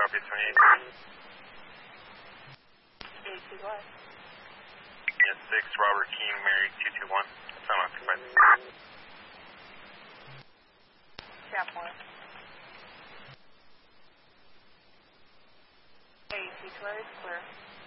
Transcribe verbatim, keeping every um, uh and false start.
copy, twenty-eight. eight two one. Yes, six, Robert King, Mary, two two one. That's unoccupied. Gap one. eight two two is clear.